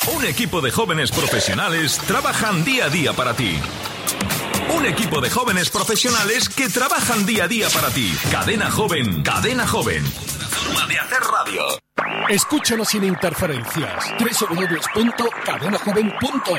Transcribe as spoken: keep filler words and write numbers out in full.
Un equipo de jóvenes profesionales trabajan día a día para ti. Un equipo de jóvenes profesionales que trabajan día a día para ti. Cadena Joven, Cadena Joven. Una forma de hacer radio. Escúchanos sin interferencias. doble u doble u doble u punto cadena joven punto es